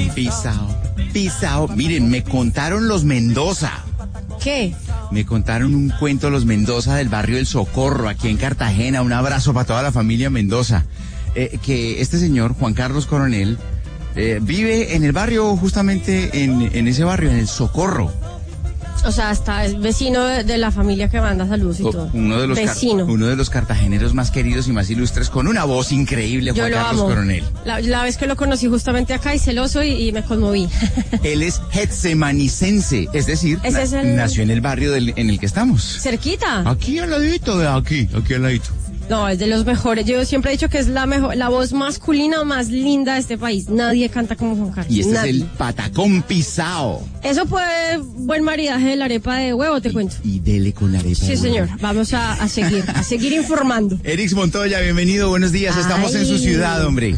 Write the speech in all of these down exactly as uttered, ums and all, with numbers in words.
Pisao, pisao. Miren, me contaron los Mendoza. ¿Qué? Me contaron un cuento los Mendoza del barrio El Socorro, aquí en Cartagena. Un abrazo para toda la familia Mendoza. Eh, que este señor, Juan Carlos Coronel, eh, vive en el barrio, justamente en, en ese barrio, en El Socorro. O sea, hasta es vecino de, de la familia que manda saludos y todo. Uno de los vecino. Car- uno de los cartageneros más queridos y más ilustres, con una voz increíble, Yo Juan lo Carlos amo. Coronel. La, la vez que lo conocí justamente acá y celoso y, y me conmoví. Él es getsemanicense, es decir, Ese na- es el- nació en el barrio del, en el que estamos. Cerquita. Aquí al ladito, de aquí, aquí al ladito. No, es de los mejores. Yo siempre he dicho que es la mejor, la voz masculina más linda de este país. Nadie canta como Juan Carlos. Y este Nadie. es el patacón pisao. Eso fue buen maridaje de la arepa de huevo, te cuento. Y dele con la arepa. Sí, de huevo. señor. Vamos a, a seguir, a seguir informando. Erix Montoya, bienvenido, buenos días. Estamos Ay. en su ciudad, hombre.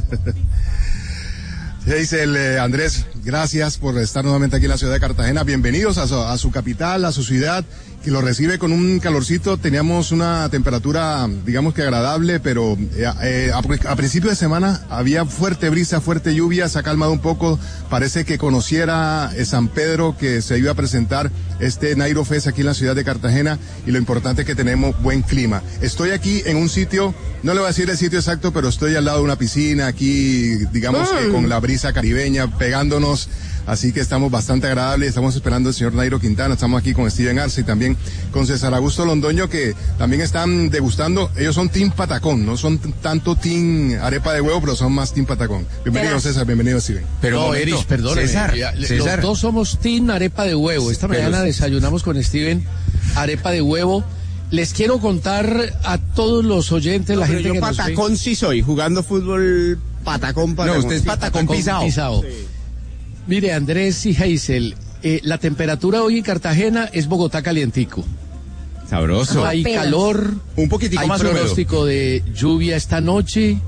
Dice el eh, Andrés, gracias por estar nuevamente aquí en la ciudad de Cartagena. Bienvenidos a su, a su capital, a su ciudad, que lo recibe con un calorcito. Teníamos una temperatura, digamos que agradable, pero eh, eh, a, a principio de semana había fuerte brisa, fuerte lluvia, se ha calmado un poco. Parece que conociera eh, San Pedro que se iba a presentar este Nairo Fest aquí en la ciudad de Cartagena, y lo importante es que tenemos buen clima. Estoy aquí en un sitio, no le voy a decir el sitio exacto, pero estoy al lado de una piscina aquí, digamos que con la brisa caribeña pegándonos, así que estamos bastante agradables. Estamos esperando al señor Nairo Quintana, estamos aquí con Steven Arce y también con César Augusto Londoño, que también están degustando. Ellos son Team Patacón, no son t- tanto Team Arepa de Huevo, pero son más Team Patacón. Bienvenido Verás. César, bienvenido Steven. Pero no, momento, Eris, perdóneme. César, Ya, le- César. Los dos somos team arepa de huevo. Esta Pero- mañana desayunamos con Steven arepa de huevo. Les quiero contar a todos los oyentes, la Pero gente yo que nos ve- patacón sí soy, jugando fútbol patacón, patacón. No, usted es patacón pisao. pisao. Mire, Andrés y Hazel, eh, la temperatura hoy en Cartagena es Bogotá calientico. Sabroso. Hay Apenas. calor, Un poquitico hay más húmedo. pronóstico de lluvia esta noche.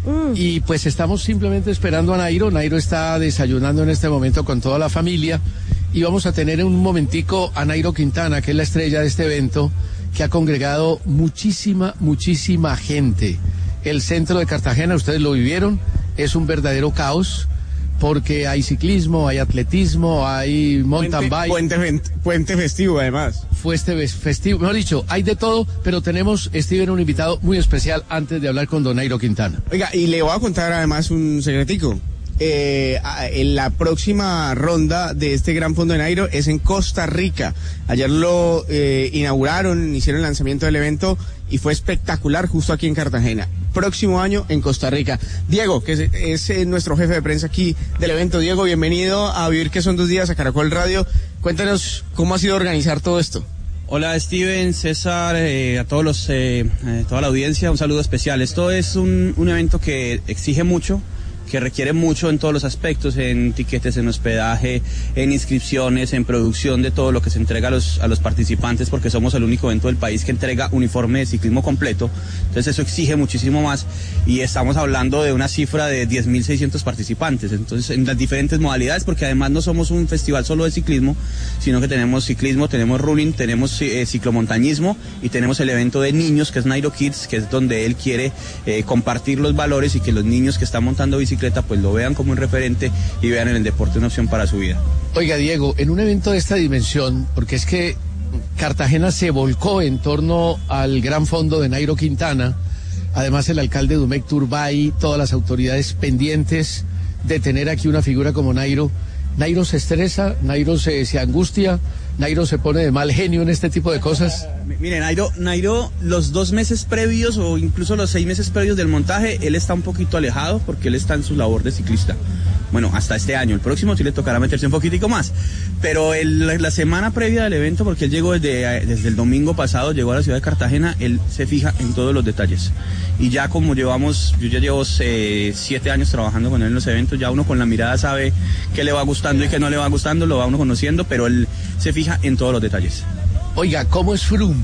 Y pues estamos simplemente esperando a Nairo. Nairo está desayunando en este momento con toda la familia. Y vamos a tener en un momentico a Nairo Quintana, que es la estrella de este evento, que ha congregado muchísima, muchísima gente. El centro de Cartagena, ustedes lo vivieron, es un verdadero caos, porque hay ciclismo, hay atletismo, hay mountain Puente, bike. puente, fen- puente festivo, además. Fue este ves- festivo, mejor dicho, hay de todo, pero tenemos, Steven, un invitado muy especial antes de hablar con Don Nairo Quintana. Oiga, y le voy a contar además un secretico. Eh, a- en la próxima ronda de este Gran Fondo de Nairo es en Costa Rica. Ayer lo eh, inauguraron, hicieron el lanzamiento del evento y fue espectacular justo aquí en Cartagena. Próximo año en Costa Rica. Diego, que es, es, eh, nuestro jefe de prensa aquí del evento. Diego, bienvenido a Vivir que son dos días a Caracol Radio. Cuéntanos cómo ha sido organizar todo esto. Hola Steven, César, eh, a todos los, eh, eh, toda la audiencia, un saludo especial. Esto es un, un evento que exige mucho, que requiere mucho en todos los aspectos, en tiquetes, en hospedaje, en inscripciones, en producción de todo lo que se entrega a los, a los participantes, porque somos el único evento del país que entrega uniforme de ciclismo completo. Entonces eso exige muchísimo más y estamos hablando de una cifra de diez mil seiscientos participantes. Entonces en las diferentes modalidades, porque además no somos un festival solo de ciclismo, sino que tenemos ciclismo, tenemos running, tenemos eh, ciclomontañismo y tenemos el evento de niños que es Nairo Kids, que es donde él quiere eh, compartir los valores y que los niños que están montando bicicleta pues lo vean como un referente y vean en el deporte una opción para su vida. Oiga, Diego, en un evento de esta dimensión, porque es que Cartagena se volcó en torno al gran fondo de Nairo Quintana, además el alcalde Dumec Turbay, todas las autoridades pendientes de tener aquí una figura como Nairo. Nairo se estresa, Nairo se, se angustia, Nairo se pone de mal genio en este tipo de cosas. Miren, Nairo, Nairo, los dos meses previos o incluso los seis meses previos del montaje, él está un poquito alejado porque él está en su labor de ciclista. Bueno, hasta este año, el próximo sí le tocará meterse un poquitico más. Pero el, la, la semana previa del evento, porque él llegó desde, desde el domingo pasado, llegó a la ciudad de Cartagena, él se fija en todos los detalles. Y ya como llevamos, yo ya llevo eh, siete años trabajando con él en los eventos, ya uno con la mirada sabe qué le va gustando y qué no le va gustando, lo va uno conociendo, pero él se fija en todos los detalles. Oiga, ¿cómo es Froome?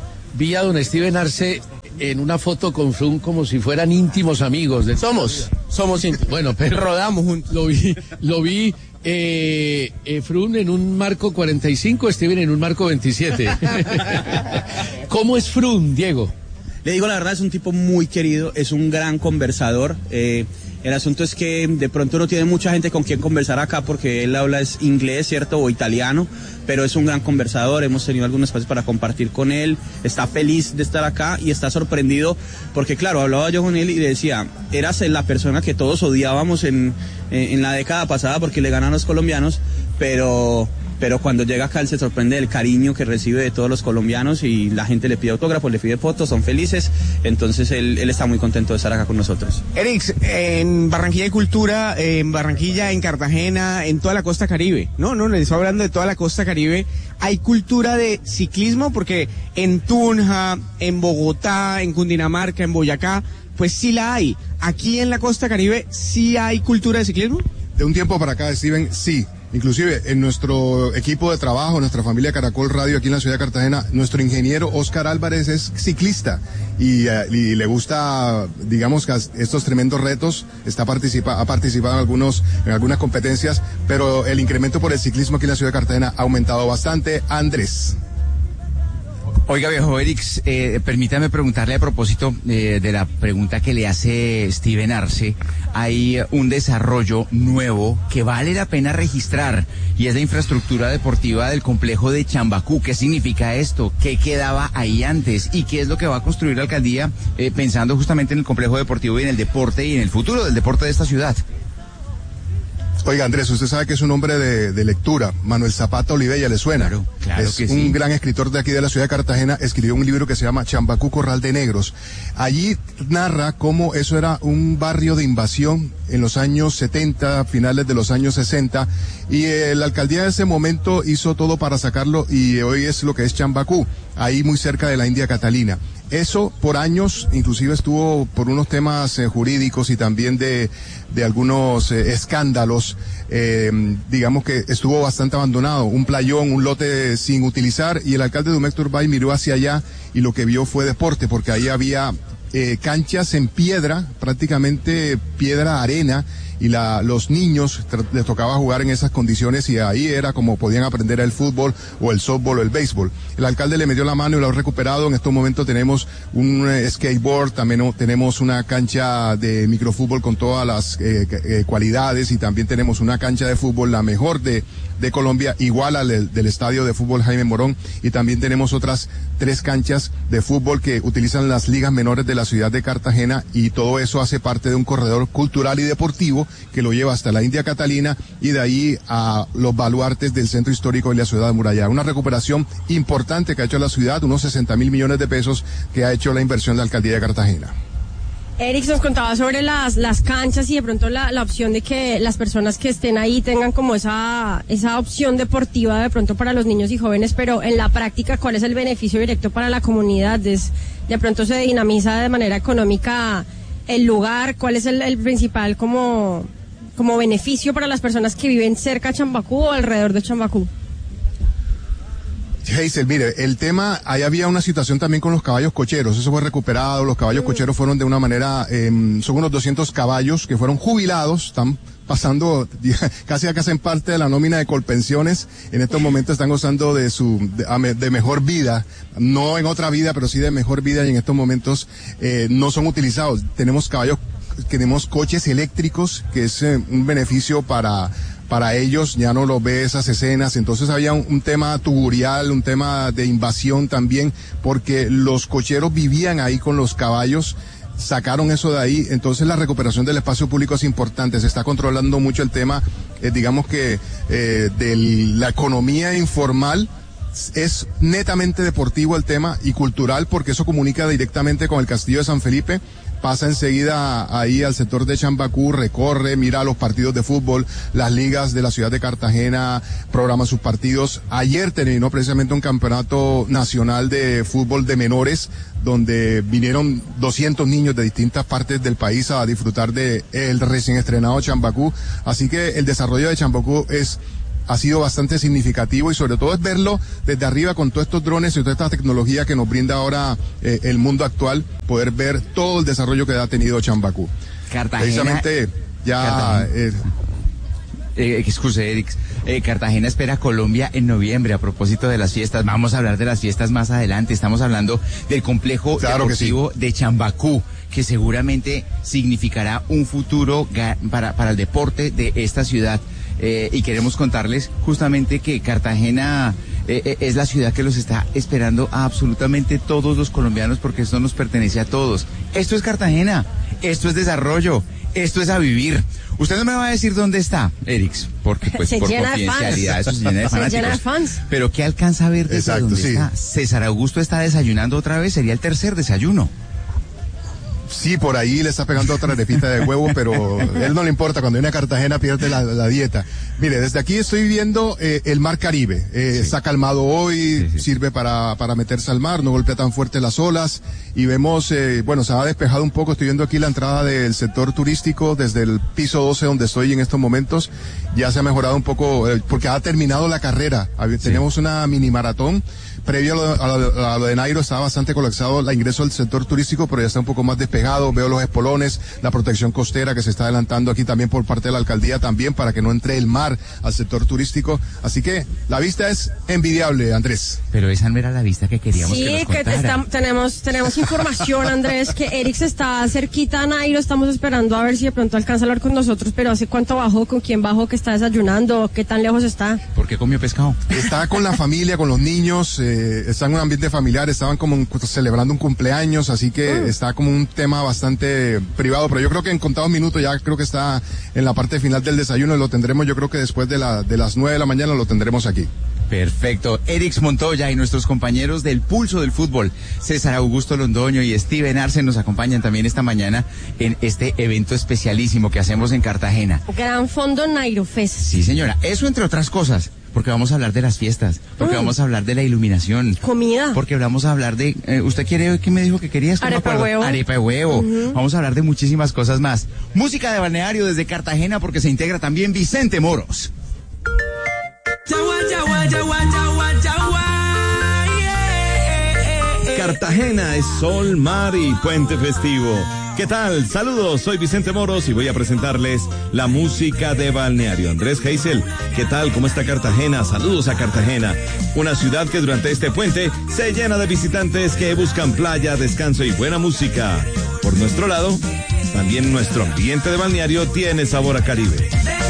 Vi a don Steven Arce en una foto con Froome como si fueran íntimos amigos. De... Somos, somos íntimos. Bueno, pero rodamos juntos. Lo vi, lo vi eh, eh, Froome en un marco cuarenta y cinco, Steven en un marco veintisiete. ¿Cómo es Froome, Diego? Le digo la verdad, es un tipo muy querido, es un gran conversador. Eh, El asunto es que de pronto no tiene mucha gente con quien conversar acá porque él habla es inglés, ¿cierto? O italiano, pero es un gran conversador, hemos tenido algunos espacios para compartir con él, está feliz de estar acá y está sorprendido porque, claro, hablaba yo con él y decía, eras la persona que todos odiábamos en, en la década pasada porque le ganan los colombianos, pero... pero cuando llega acá él se sorprende del cariño que recibe de todos los colombianos y la gente le pide autógrafos, le pide fotos, son felices, entonces él, él está muy contento de estar acá con nosotros. Erix, en Barranquilla hay cultura, en Barranquilla, en Cartagena, en toda la costa Caribe, no, no, les estoy hablando de toda la costa Caribe, hay cultura de ciclismo porque en Tunja, en Bogotá, en Cundinamarca, en Boyacá, pues sí la hay. Aquí en la costa Caribe, ¿sí hay cultura de ciclismo? De un tiempo para acá, Steven, sí. Inclusive en nuestro equipo de trabajo, nuestra familia Caracol Radio aquí en la ciudad de Cartagena, nuestro ingeniero Oscar Álvarez es ciclista y, uh, y le gusta, digamos, que estos tremendos retos, está participa, ha participado en, algunos, en algunas competencias, pero el incremento por el ciclismo aquí en la ciudad de Cartagena ha aumentado bastante. Andrés. Oiga, viejo Erix, eh, permítame preguntarle a propósito eh, de la pregunta que le hace Steven Arce. Hay un desarrollo nuevo que vale la pena registrar y es la infraestructura deportiva del complejo de Chambacú. ¿Qué significa esto? ¿Qué quedaba ahí antes? ¿Y qué es lo que va a construir la alcaldía eh, pensando justamente en el complejo deportivo y en el deporte y en el futuro del deporte de esta ciudad? Oiga, Andrés, usted sabe que es un hombre de, de lectura. Manuel Zapata Olivella, ¿le suena? Claro, claro es que un sí. gran escritor de aquí de la ciudad de Cartagena. Escribió un libro que se llama Chambacú, Corral de Negros. Allí narra cómo eso era un barrio de invasión en los años setenta, finales de los años sesenta, y eh, la alcaldía de ese momento hizo todo para sacarlo y hoy es lo que es Chambacú, ahí muy cerca de la India Catalina. Eso por años, inclusive estuvo por unos temas eh, jurídicos y también de, de algunos eh, escándalos, eh, digamos que estuvo bastante abandonado, un playón, un lote sin utilizar, y el alcalde Dumec Turbay miró hacia allá y lo que vio fue deporte, porque ahí había eh, canchas en piedra, prácticamente piedra arena, y la, los niños les tocaba jugar en esas condiciones y ahí era como podían aprender el fútbol o el softball o el béisbol. El alcalde le metió la mano y lo ha recuperado. En estos momentos tenemos un eh, skateboard, también tenemos una cancha de microfútbol con todas las eh, eh, cualidades y también tenemos una cancha de fútbol, la mejor de, de Colombia, igual al del estadio de fútbol Jaime Morón, y también tenemos otras tres canchas de fútbol que utilizan las ligas menores de la ciudad de Cartagena, y todo eso hace parte de un corredor cultural y deportivo que lo lleva hasta la India Catalina y de ahí a los baluartes del centro histórico de la ciudad amurallada. Una recuperación importante que ha hecho la ciudad, unos sesenta mil millones de pesos que ha hecho la inversión de la alcaldía de Cartagena. Eric nos contaba sobre las las canchas y de pronto la, la opción de que las personas que estén ahí tengan como esa esa opción deportiva de pronto para los niños y jóvenes, pero en la práctica, ¿cuál es el beneficio directo para la comunidad? Es, de pronto se dinamiza de manera económica el lugar, ¿cuál es el, el principal como, como beneficio para las personas que viven cerca de Chambacú o alrededor de Chambacú? Hazel, mire, el tema, ahí había una situación también con los caballos cocheros, eso fue recuperado, los caballos mm. cocheros fueron de una manera, eh, son unos doscientos caballos que fueron jubilados, están pasando, casi acá hacen parte de la nómina de Colpensiones, en estos momentos están gozando de su, de, de mejor vida, no en otra vida, pero sí de mejor vida, y en estos momentos eh, no son utilizados. Tenemos caballos, tenemos coches eléctricos, que es eh, un beneficio para para ellos, ya no lo ve esas escenas. Entonces había un, un tema tugurial, un tema de invasión también, porque los cocheros vivían ahí con los caballos, sacaron eso de ahí. Entonces la recuperación del espacio público es importante, se está controlando mucho el tema, eh, digamos que eh, de la economía informal. Es netamente deportivo el tema y cultural, porque eso comunica directamente con el Castillo de San Felipe, pasa enseguida ahí al sector de Chambacú, recorre, mira los partidos de fútbol, las ligas de la ciudad de Cartagena programan sus partidos. Ayer terminó precisamente un campeonato nacional de fútbol de menores, donde vinieron doscientos niños de distintas partes del país a disfrutar de el recién estrenado Chambacú. Así que el desarrollo de Chambacú es ha sido bastante significativo, y sobre todo es verlo desde arriba con todos estos drones y toda esta tecnología que nos brinda ahora eh, el mundo actual, poder ver todo el desarrollo que ha tenido Chambacú. Cartagena. Precisamente ya... Cartagena. Eh, Eh, excuse, Eric. Eh, Cartagena espera a Colombia en noviembre a propósito de las fiestas. Vamos a hablar de las fiestas más adelante. Estamos hablando del complejo claro deportivo que sí. de Chambacú, que seguramente significará un futuro para, para el deporte de esta ciudad. Eh, y queremos contarles justamente que Cartagena eh, es la ciudad que los está esperando a absolutamente todos los colombianos, porque esto nos pertenece a todos. Esto es Cartagena, esto es desarrollo, esto es a vivir. Usted no me va a decir dónde está, Erix, porque pues se por llena confidencialidad de eso se llena de fanáticos. Se llena de fans. Pero ¿qué alcanza a ver desde Exacto, dónde sí. está? César Augusto está desayunando otra vez, sería el tercer desayuno. Sí, por ahí le está pegando otra arepita de huevo, pero a él no le importa, cuando viene a Cartagena pierde la, la dieta. Mire, desde aquí estoy viendo eh, el mar Caribe, eh, Sí. está calmado hoy, Sí, sí. sirve para, para meterse al mar, no golpea tan fuerte las olas, y vemos, eh, bueno, se ha despejado un poco, estoy viendo aquí la entrada del sector turístico desde el piso doce donde estoy en estos momentos, ya se ha mejorado un poco, eh, porque ha terminado la carrera, Hab- Sí. tenemos una mini maratón. Previo a lo, a, lo, a lo de Nairo estaba bastante colapsado el ingreso al sector turístico, pero ya está un poco más despejado. Veo los espolones, la protección costera que se está adelantando aquí también por parte de la alcaldía también para que no entre el mar al sector turístico. Así que la vista es envidiable, Andrés. Pero esa no era la vista que queríamos que Sí, nos que contara. está- tenemos, tenemos información, Andrés, que Erix está cerquita a Nairo, estamos esperando a ver si de pronto alcanza a hablar con nosotros, pero ¿hace cuánto bajó? ¿Con quién bajó? ¿Qué está desayunando? ¿Qué tan lejos está? ¿Por qué comió pescado? Está con la familia, con los niños, eh, está en un ambiente familiar, estaban como un- celebrando un cumpleaños, así que está como un tema bastante privado, pero yo creo que en contados minutos ya creo que está en la parte final del desayuno y lo tendremos, yo creo que después de, la, de las nueve de la mañana lo tendremos aquí. Perfecto. Erix Montoya y nuestros compañeros del Pulso del Fútbol, César Augusto Londoño y Steven Arce, nos acompañan también esta mañana en este evento especialísimo que hacemos en Cartagena. Gran Fondo Nairo Fest. Sí, señora. Eso entre otras cosas, porque vamos a hablar de las fiestas, porque Mm. vamos a hablar de la iluminación. Comida. Porque vamos a hablar de... eh, ¿Usted quiere qué me dijo que quería? Es que no me Arepa de acuerdo. huevo. Arepa de huevo. Vamos a hablar de muchísimas cosas más. Música de balneario desde Cartagena, porque se integra también Vicente Moros. Cartagena es sol, mar y puente festivo. ¿Qué tal? Saludos, soy Vicente Moros y voy a presentarles la música de balneario. Andrés Heisel, ¿qué tal? ¿Cómo está Cartagena? Saludos a Cartagena, una ciudad que durante este puente se llena de visitantes que buscan playa, descanso y buena música. Por nuestro lado, también nuestro ambiente de balneario tiene sabor a Caribe.